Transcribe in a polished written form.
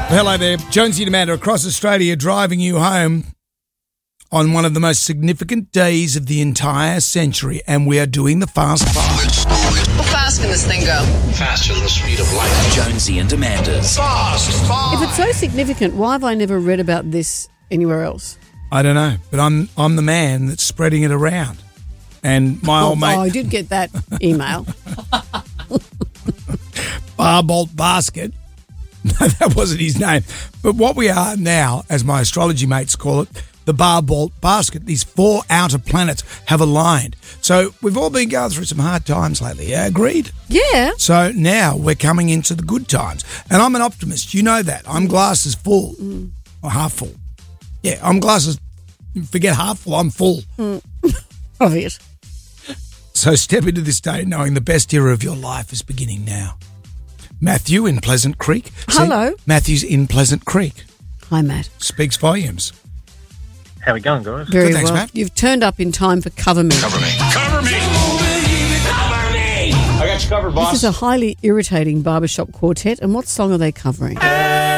Hello there. Jonesy and Amanda across Australia driving you home on one of the most significant days of the entire century, and we are doing the Fast Five. How fast can this thing go? Faster than the speed of light. Jonesy and Amanda's Fast Five. If it's so significant, why have I never read about this anywhere else? I don't know, but I'm the man that's spreading it around. And my old mate... Oh, I did get that email. Barbolt Basket. No, that wasn't his name. But what we are now, as my astrology mates call it, the Barbolt Basket. These 4 outer planets have aligned. So we've all been going through some hard times lately. Yeah, agreed? Yeah. So now we're coming into the good times. And I'm an optimist. You know that. I'm glasses full. Or half full. Yeah, I'm glasses... Forget half full, I'm full. Obvious. So step into this day knowing the best era of your life is beginning now. Matthew in Pleasant Creek. Hello. Matthew's in Pleasant Creek. Hi, Matt. Speaks volumes. How we going, guys? Very Good, thanks, well. Matt. You've turned up in time for Cover Me. Cover me. Cover me. Cover me. I got you covered, boss. This is a highly irritating barbershop quartet, and what song are they covering?